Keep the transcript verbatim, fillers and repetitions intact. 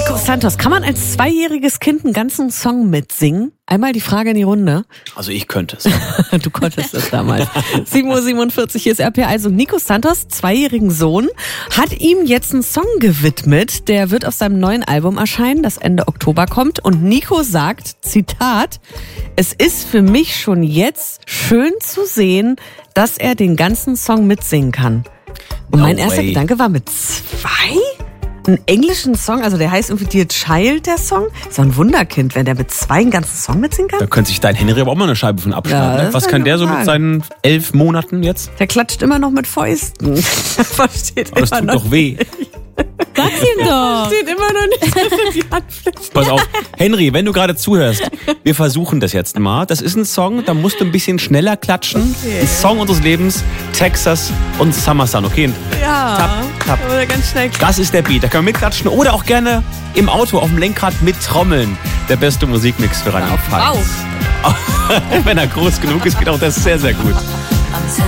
Nico Santos, kann man als zweijähriges Kind einen ganzen Song mitsingen? Einmal die Frage in die Runde. Also ich könnte es. Du konntest es damals. sieben Uhr siebenundvierzig, hier ist R P A. Also Nico Santos, zweijährigen Sohn, hat ihm jetzt einen Song gewidmet. Der wird auf seinem neuen Album erscheinen, das Ende Oktober kommt. Und Nico sagt, Zitat, es ist für mich schon jetzt schön zu sehen, dass er den ganzen Song mitsingen kann. Und No mein erster way. Gedanke war, mit zwei? Einen englischen Song, also der heißt irgendwie Dear Child, der Song. Ist doch ein Wunderkind, wenn der mit zwei einen ganzen Song mitsingen kann. Da könnte sich dein Henry aber auch mal eine Scheibe von abschneiden. Ja, ne? das Was wollte kann ich der so sagen. mit seinen elf Monaten jetzt? Der klatscht immer noch mit Fäusten. Versteht Aber das immer tut noch doch weh. Sag's ihm doch. Steht immer noch nicht, dass er die Handfläche. Pass auf, Henry, wenn du gerade zuhörst, wir versuchen das jetzt mal. Das ist ein Song, da musst du ein bisschen schneller klatschen. Okay. Ein Song unseres Lebens, Texas und Summer Sun, okay? Ja, Tap, tap. aber ganz schnell. Das ist der Beat, da können wir mitklatschen oder auch gerne im Auto auf dem Lenkrad mittrommeln. Der beste Musikmix für Rheinland-Pfalz. Wenn er groß genug ist, geht auch das sehr, sehr gut.